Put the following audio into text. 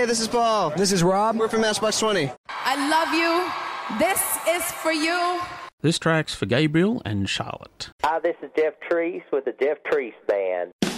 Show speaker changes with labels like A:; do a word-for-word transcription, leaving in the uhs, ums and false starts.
A: Hey, this is Paul.
B: This is Rob.
A: We're from Matchbox twenty.
C: I love you. This is for you.
D: This track's for Gabriel and Charlotte.
E: Hi, this is Jeff Treese with the Jeff Treese Band.